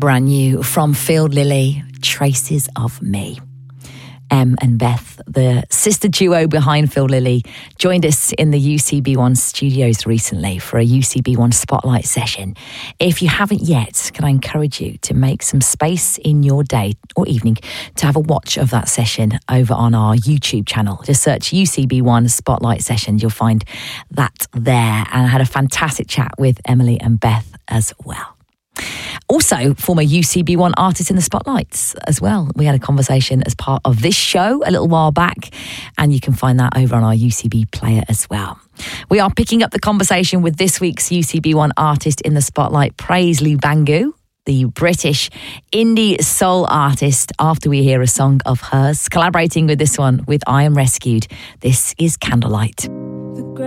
brand new from Field Lily, Traces of Me. Em and Beth, the sister duo behind Field Lily, joined us in the UCB1 studios recently for a UCB1 Spotlight session. If you haven't yet, can I encourage you to make some space in your day or evening to have a watch of that session over on our YouTube channel. Just search UCB1 Spotlight sessions. You'll find that there. And I had a fantastic chat with Emily and Beth as well. Also, former UCB1 artist in the spotlights as well. We had a conversation as part of this show a little while back, and you can find that over on our UCB player as well. We are picking up the conversation with this week's UCB1 artist in the spotlight, Paisley Bangu, the British indie soul artist, after we hear a song of hers, collaborating with this one with I Am Rescued. This is Candlelight.